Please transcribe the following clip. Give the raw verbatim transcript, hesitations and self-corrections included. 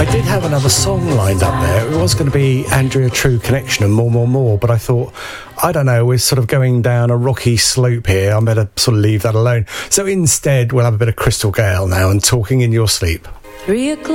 I did have another song lined up there. It was going to be Andrea True Connection and More, More, More, but I thought, I don't know, we're sort of going down a rocky slope here. I better sort of leave that alone. So instead, we'll have a bit of Crystal Gale now and Talking in Your Sleep. Three o'clock.